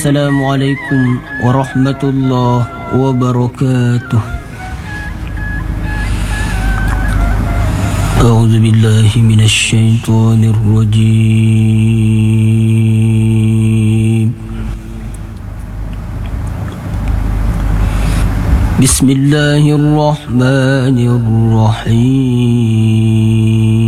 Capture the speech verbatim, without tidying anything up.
Assalamualaikum warahmatullahi wabarakatuh. A'udzu billahi minasy syaithanir rajim. Bismillahirrahmanirrahim.